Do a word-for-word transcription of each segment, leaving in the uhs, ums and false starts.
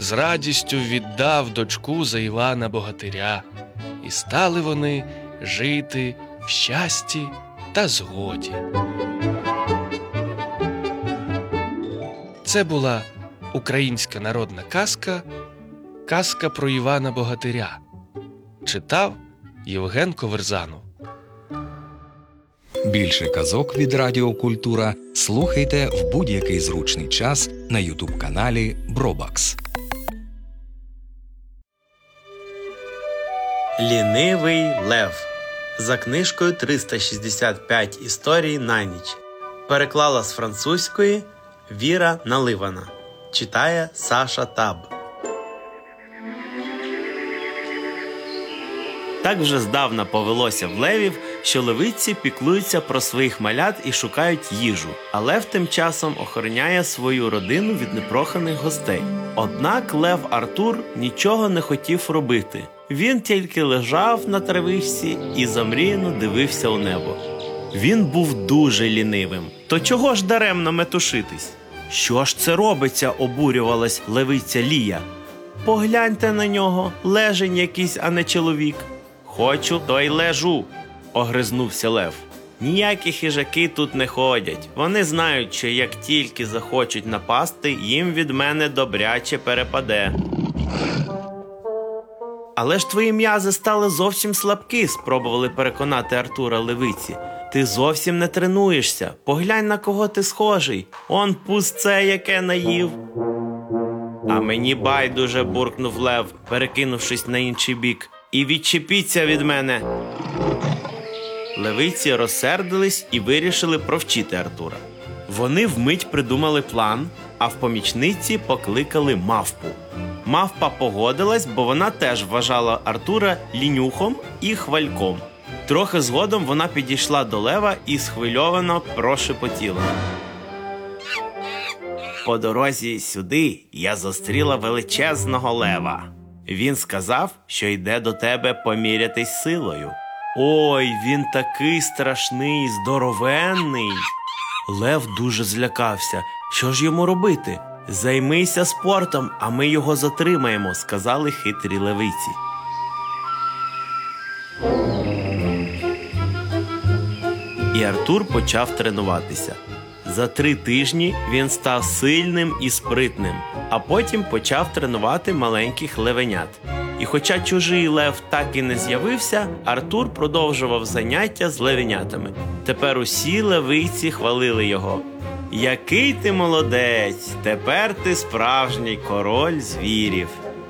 з радістю віддав дочку за Івана Богатиря, і стали вони жити в щасті та згоді. Це була українська народна казка «Казка про Івана Богатиря». Читав Євген Коверзанов. Більше казок від Радіо Культура слухайте в будь-який зручний час на ютуб-каналі Бробакс. Лінивий лев. За книжкою триста шістдесят п'ять історій на ніч. Переклала з французької Віра Наливана. Читає Саша Таб. Так вже здавна повелося в левів, що левиці піклуються про своїх малят і шукають їжу, а лев тим часом охороняє свою родину від непроханих гостей. Однак лев Артур нічого не хотів робити. Він тільки лежав на травичці і замріяно дивився у небо. Він був дуже лінивим. То чого ж даремно метушитись? Що ж це робиться, обурювалась левиця Лія. Погляньте на нього, лежень якийсь, а не чоловік. Хочу, то й лежу, огризнувся лев. Ніякі хижаки тут не ходять. Вони знають, що як тільки захочуть напасти, їм від мене добряче перепаде. Але ж твої м'язи стали зовсім слабкі, спробували переконати Артура левиці. Ти зовсім не тренуєшся. Поглянь, на кого ти схожий. Он пусце, яке наїв. А мені байдуже, буркнув лев, перекинувшись на інший бік. І відчепіться від мене. Левиці розсердились і вирішили провчити Артура. Вони вмить придумали план, а в помічниці покликали мавпу. Мавпа погодилась, бо вона теж вважала Артура лінюхом і хвальком. Трохи згодом вона підійшла до лева і схвильовано прошепотіла. По дорозі сюди я зустріла величезного лева. Він сказав, що йде до тебе помірятись силою. Ой, він такий страшний, здоровенний. Лев дуже злякався. Що ж йому робити? Займися спортом, а ми його затримаємо, сказали хитрі левиці. І Артур почав тренуватися. За три тижні він став сильним і спритним, а потім почав тренувати маленьких левенят. І хоча чужий лев так і не з'явився, Артур продовжував заняття з левенятами. Тепер усі левиці хвалили його. Який ти молодець! Тепер ти справжній король звірів.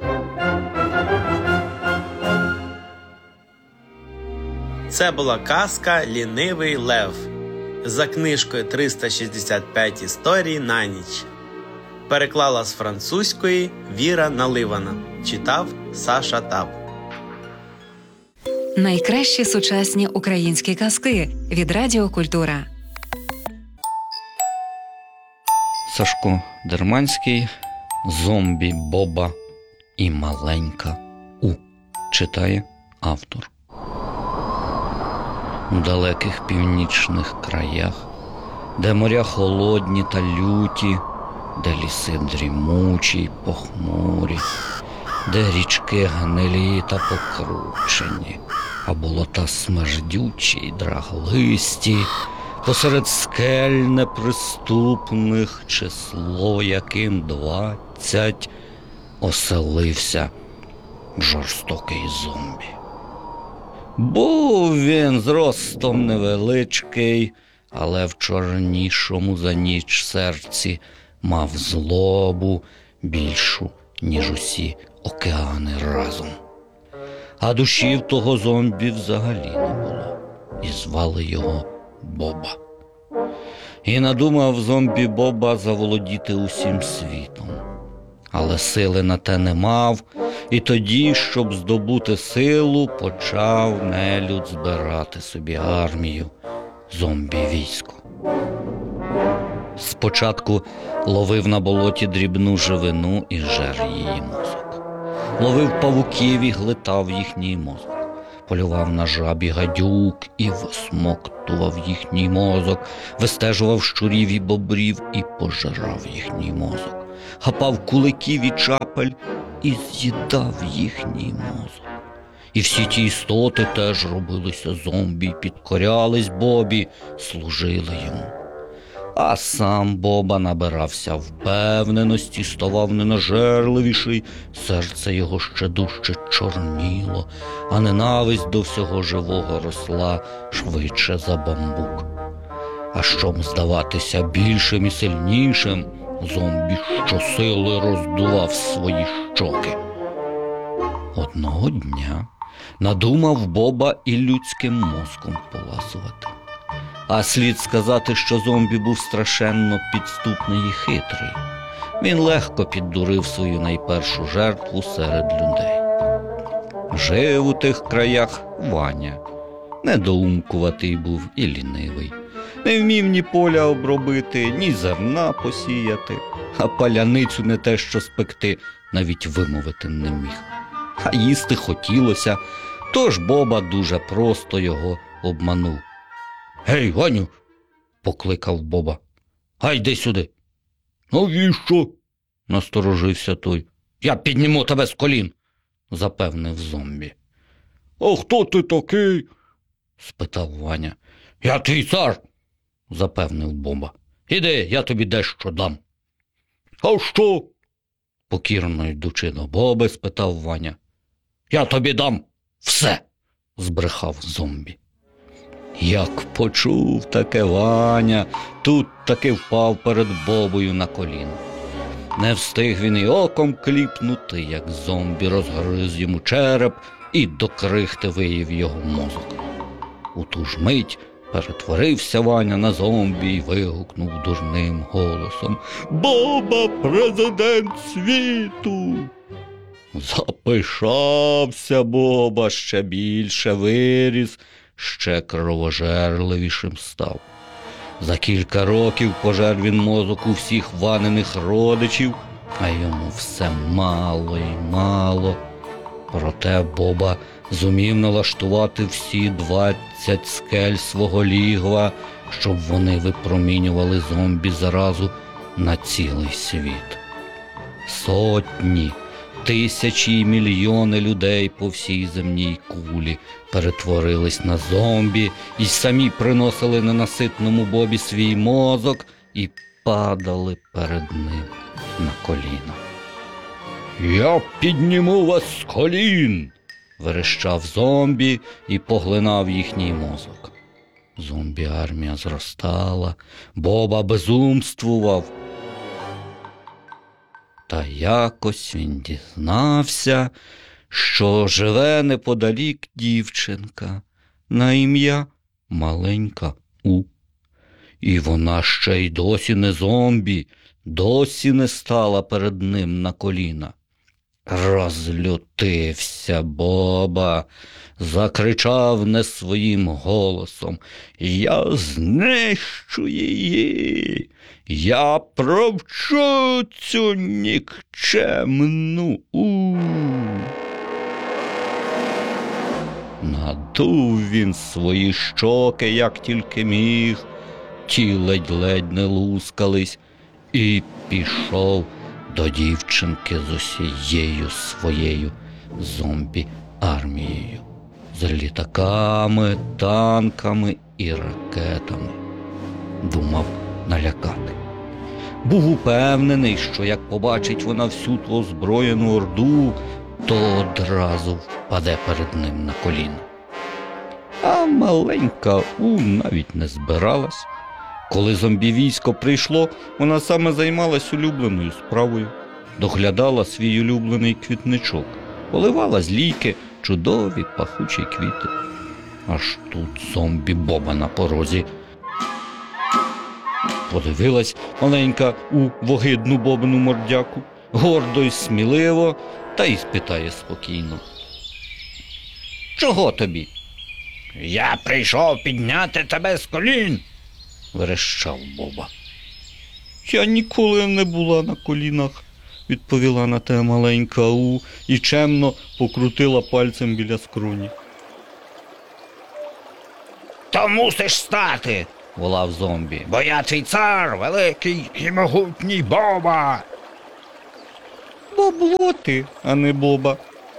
Це була казка «Лінивий лев» за книжкою триста шістдесят п'ять історій на ніч. Переклала з французької Віра Наливана. Читав Саша Таб. Найкращі сучасні українські казки від Радіо Культура. Сашко Дерманський, «Зомбі Боба і маленька У». Читає автор. У далеких північних краях, де моря холодні та люті, де ліси дрімучі й похмурі, де річки гнилі та покручені, а болота смердючі й драглисті, посеред скель неприступних, число яким двадцять, оселився жорстокий зомбі. Був він зростом невеличкий, але в чорнішому за ніч серці мав злобу більшу, ніж усі океани разом. А душі в того зомбі взагалі не було, і звали його Боба. І надумав зомбі Боба заволодіти усім світом. Але сили на те не мав, і тоді, щоб здобути силу, почав нелюд збирати собі армію, зомбі-військо. Спочатку ловив на болоті дрібну живину і жер її мозок. Ловив павуків і глитав їхній мозок. Полював на жаб і гадюк і висмоктував їхній мозок. Вистежував щурів і бобрів і пожирав їхній мозок. хапав куликів і чапель і з'їдав їхній мозок. І всі ті істоти теж робилися зомбі, підкорялись Бобі, служили йому. А сам Боба набирався впевненості, ставав ненажерливіший, серце його ще дужче чорніло, а ненависть до всього живого росла швидше за бамбук. А щоб здаватися більшим і сильнішим, зомбі щосили роздував свої щоки. Одного дня надумав Боба і людським мозком поласувати. А слід сказати, що зомбі був страшенно підступний і хитрий. Він легко піддурив свою найпершу жертву серед людей. Жив у тих краях Ваня. Недоумкуватий був і лінивий. Не вмів ні поля обробити, ні зерна посіяти, а паляницю не те що спекти, навіть вимовити не міг. А їсти хотілося, тож Боба дуже просто його обманув. «Гей, Ваню!» – покликав Боба. «Гай, йди сюди!» «Навіщо?» – насторожився той. «Я підніму тебе з колін!» – запевнив зомбі. «А хто ти такий?» – спитав Ваня. «Я твій цар!» – запевнив Боба. «Іди, я тобі дещо дам!» «А що?» – покірно йдучи до Боби, спитав Ваня. «Я тобі дам все!» – збрехав зомбі. Як почув таке Ваня, тут таки впав перед Бобою на коліно. Не встиг він і оком кліпнути, як зомбі розгриз йому череп і до крихти виїв його мозок. У ту ж мить перетворився Ваня на зомбі і вигукнув дурним голосом: «Боба – президент світу!» Запишався Боба, ще більше виріс, ще кровожерливішим став. За кілька років пожер він мозок у всіх Ваниних родичів, а йому все мало й мало. Проте Боба зумів налаштувати всі двадцять скель свого лігва, щоб вони випромінювали зомбі заразу на цілий світ. Сотні, тисячі й мільйони людей по всій земній кулі перетворились на зомбі і самі приносили ненаситному Бобі свій мозок і падали перед ним на коліна. «Я підніму вас з колін!» – верещав зомбі і поглинав їхній мозок. Зомбі-армія зростала, Боба безумствував. Та якось він дізнався, що живе неподалік дівчинка на ім'я Маленька У. І вона ще й досі не зомбі, досі не стала перед ним на коліна. Розлютився Боба, закричав не своїм голосом: «Я знищу її! Я провчу цю нікчемну У!» Надув він свої щоки, як тільки міг, ті ледь-ледь не лускались, і пішов до дівчинки з усією своєю зомбі-армією, з літаками, танками і ракетами. Думав налякати. Був упевнений, що як побачить вона всю ту озброєну орду, то одразу впаде перед ним на коліна. А Маленька У навіть не збиралась. Коли зомбі-військо прийшло, вона саме займалась улюбленою справою. Доглядала свій улюблений квітничок, поливала з лійки чудові пахучі квіти. Аж тут зомбі-Боба на порозі. Подивилась Маленька У вогидну Бобину мордяку, гордо й сміливо, та й спитає спокійно: «Чого тобі?» «Я прийшов підняти тебе з колін!» – верещав Боба. «Я ніколи не була на колінах», – відповіла на те Маленька У і чемно покрутила пальцем біля скроні. «То мусиш стати!» – волав зомбі. «Бо я твій цар, великий і могутній Боба!» бабло ти, а не Боба.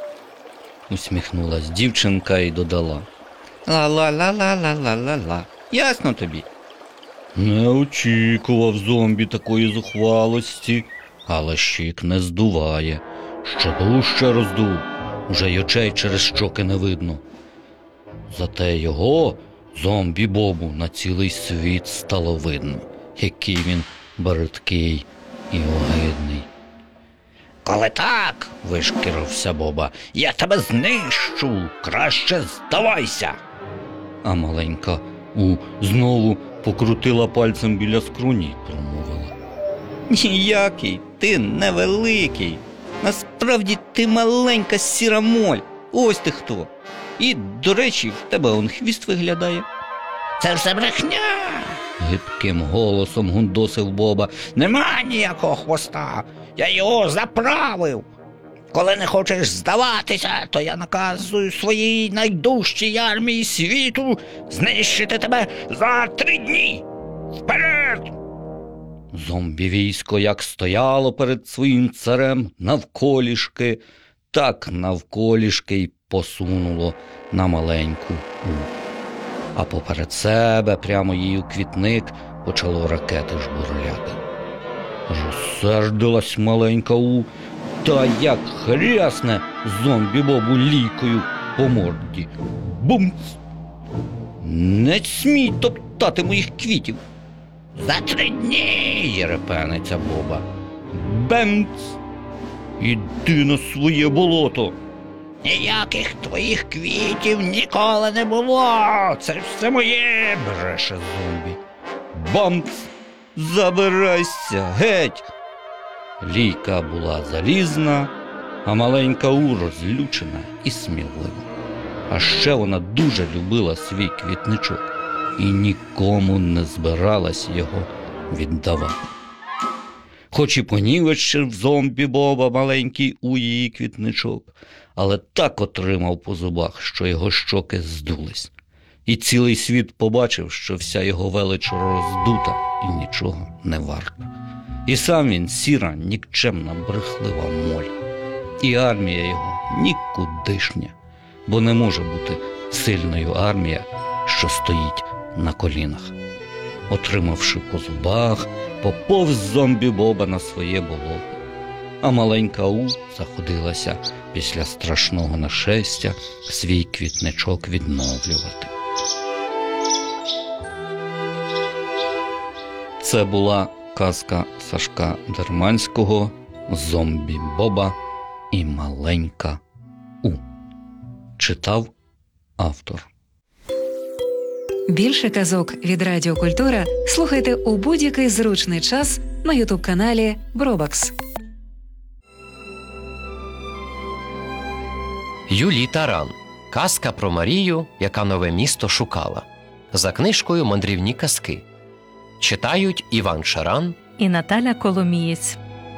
Усміхнулась дівчинка і додала. Ла-ла-ла-ла-ла-ла-ла-ла. Ясно тобі? Не очікував зомбі такої зухвалості, але щік не здуває. Ще дужче роздув, уже й очей через щоки не видно. Зате його, зомбі Бобу, на цілий світ стало видно, який він бридкий і огидний. «Коли так, – вишкірився Боба, – я тебе знищу, краще здавайся!» А маленька У знову покрутила пальцем біля скроні й промовила. «Ніякий ти невеликий, насправді ти маленька сіра моль, ось ти хто. І, до речі, в тебе он хвіст виглядає». «Це все брехня!» – гидким голосом гундосив Боба. «Нема ніякого хвоста, я його заправив. Коли не хочеш здаватися, то я наказую своїй найдужчій армії світу знищити тебе за три дні. Вперед!» Зомбі-військо як стояло перед своїм царем навколішки, так навколішки й посунуло на маленьку У. А поперед себе, прямо їй у квітник, почало ракети жбурляти. Аж осердилась маленька У, та як хрясне зомбі-Бобу лійкою по морді. Бумц! «Не смій топтати моїх квітів!» «За три дні!» – єрепениться Боба. «Бемц! Іди на своє болото!» «Ніяких твоїх квітів ніколи не було! Це все моє!» – бреше зомбі. «Бамц! Забирайся! Геть!» Лійка була залізна, а маленька У розлючена і смілива. А ще вона дуже любила свій квітничок і нікому не збиралась його віддавати. Хоч і понівечив зомбі Боба маленький У її квітничок, але так отримав по зубах, що його щоки здулись. І цілий світ побачив, що вся його велич роздута і нічого не варта. І сам він сіра, нікчемна, брехлива моль. І армія його нікудишня, бо не може бути сильною армія, що стоїть на колінах. Отримавши по зубах, поповз зомбі Боба на своє болото. А маленька У заходилася після страшного нашестя свій квітничок відновлювати. Це була казка Сашка Дерманського «Зомбі Боба і маленька У». Читав автор. Більше казок від Радіо Культура слухайте у будь-який зручний час на ютуб-каналі Бробакс. Юлій Таран. Казка про Марію, яка нове місто шукала. За книжкою «Мандрівні казки». Читають Іван Шаран і Наталя Коломієць.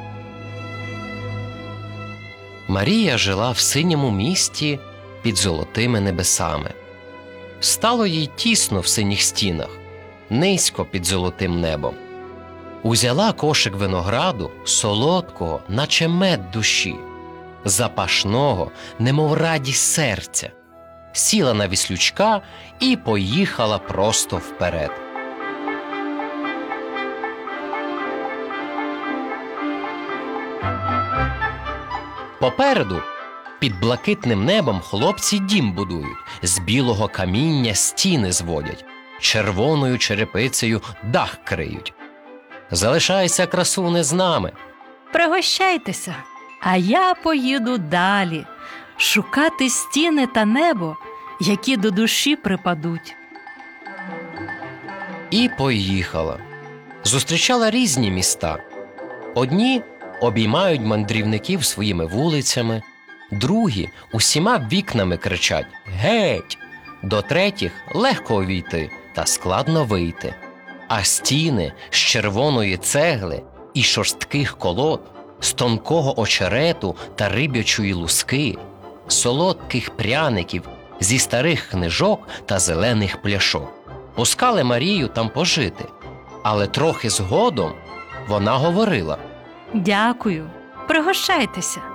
Марія жила в синьому місті під золотими небесами. Стало їй тісно в синіх стінах, низько під золотим небом. Узяла кошик винограду, солодкого, наче мед душі, запашного, немов радість серця, сіла на віслючка і поїхала просто вперед. Попереду, під блакитним небом, хлопці дім будують, з білого каміння стіни зводять, червоною черепицею дах криють. Залишайся, красуне, з нами. Пригощайтеся, а я поїду далі, шукати стіни та небо, які до душі припадуть. І поїхала. Зустрічала різні міста. Одні обіймають мандрівників своїми вулицями, другі усіма вікнами кричать «Геть!», до третіх легко увійти та складно вийти. А стіни з червоної цегли і шорстких колод, з тонкого очерету та риб'ячої луски, солодких пряників, зі старих книжок та зелених пляшок. Пускали Марію там пожити, але трохи згодом вона говорила: Дякую, Пригощайтеся.